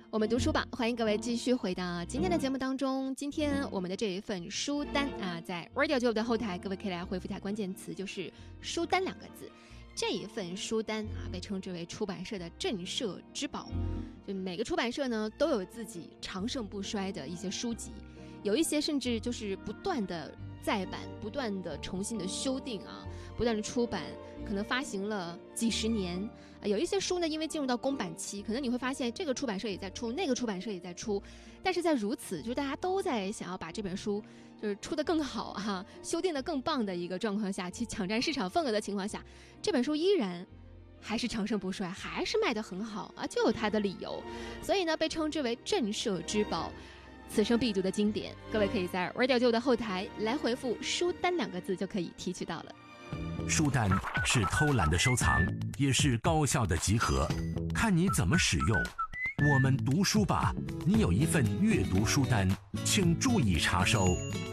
我们读书吧，欢迎各位继续回到今天的节目当中。今天我们的这一份书单啊，在 Radio 9的后台，各位可以来回复一下关键词，就是书单2个字。这一份书单啊，被称之为出版社的镇社之宝。就每个出版社呢，都有自己长盛不衰的一些书籍，有一些甚至就是不断的再版，不断的重新的修订啊，不断的出版，可能发行了几十年。有一些书呢，因为进入到公版期，可能你会发现这个出版社也在出，那个出版社也在出，但是在如此就是大家都在想要把这本书就是出得更好哈，修订得更棒的一个状况下，去抢占市场份额的情况下，这本书依然还是长盛不衰，还是卖得很好啊，就有它的理由。所以呢，被称之为镇社之宝，此生必读的经典。各位可以在 Radio 9的后台来回复书单2个字，就可以提取到了。 书单是偷懒的收藏，也是高效的集合，看你怎么使用。我们读书吧，你有一份阅读书单，请注意查收。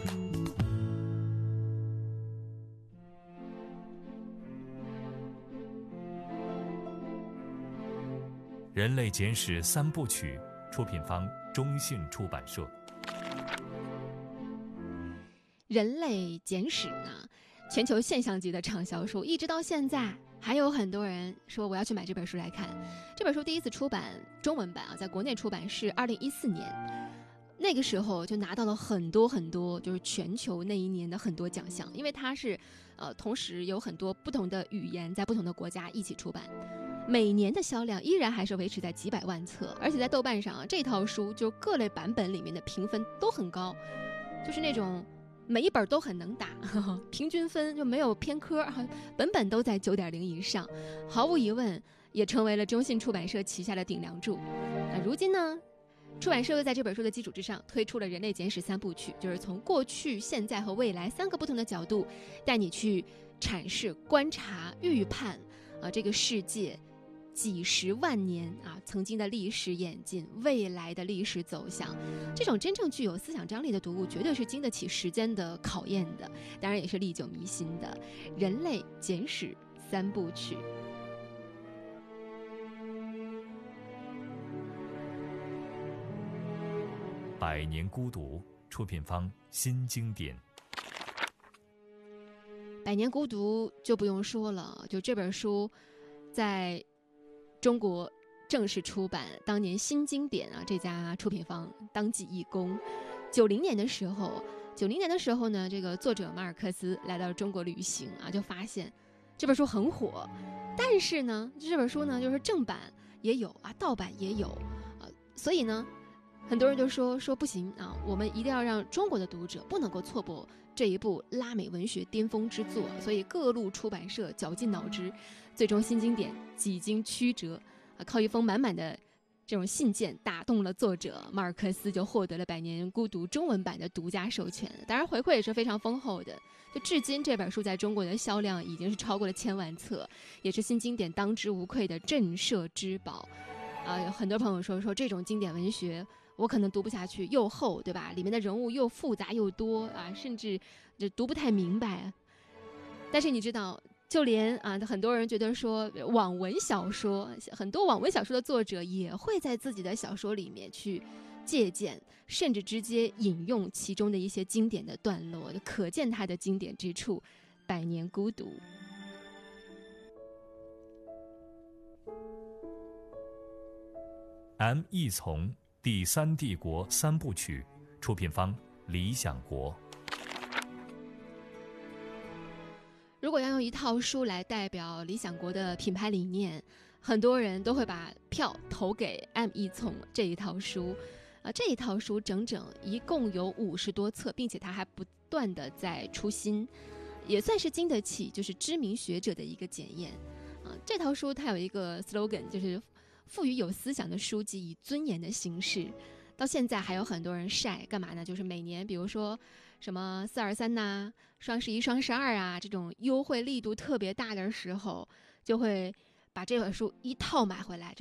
人类简史3部曲，出品方中信出版社。 人类简史呢，全球现象级的畅销书，一直到现在还有很多人说我要去买这本书来看。这本书第一次出版中文版啊，在国内出版是2014年，那个时候就拿到了很多就是全球那一年的很多奖项，因为它是同时有很多不同的语言在不同的国家一起出版，每年的销量依然还是维持在几百万册，而且在豆瓣上啊，这套书就各类版本里面的评分都很高，就是那种每一本都很能打，平均分就没有偏科，本本都在9.0以上，毫无疑问也成为了中信出版社旗下的顶梁柱。那如今呢，出版社又在这本书的基础之上推出了人类简史3部曲，就是从过去、现在和未来3个不同的角度带你去阐释、观察、预判这个世界几十万年曾经的历史演进，未来的历史走向。这种真正具有思想张力的读物，绝对是经得起时间的考验的，当然也是历久弥新的。人类简史3部曲。 百年孤独，出品方新经典。 百年孤独就不用说了，就这本书在中国正式出版，当年新经典这家出品方当即一功。90年的时候呢，这个作者马尔克斯来到中国旅行就发现这本书很火，但是呢，这本书呢就是正版也有盗版也有所以呢，很多人就说不行我们一定要让中国的读者不能够错过这一部拉美文学巅峰之作，所以各路出版社绞尽脑汁，最终新经典几经曲折靠一封满满的这种信件打动了作者，马尔克斯就获得了《百年孤独》中文版的独家授权，当然回馈也是非常丰厚的。就至今这本书在中国的销量已经是超过了1000万册，也是新经典当之无愧的镇社之宝有很多朋友说这种经典文学我可能读不下去，又厚对吧，里面的人物又复杂又多甚至就读不太明白。但是你知道，就连很多人觉得说网文小说，很多网文小说的作者也会在自己的小说里面去借鉴，甚至直接引用其中的一些经典的段落，可见它的经典之处。百年孤独。 M 一丛第3帝国3部曲，出品方理想国。 如果要用一套书来代表理想国的品牌理念，很多人都会把票投给 M 一丛这一套书这一套书整整一共有50多册，并且它还不断的在出新，也算是经得起就是知名学者的一个检验这套书它有一个 slogan， 就是赋予有思想的书籍以尊严的形式。到现在还有很多人晒干嘛呢？就是每年比如说什么423双11双12这种优惠力度特别大的时候，就会把这本书一套买回来。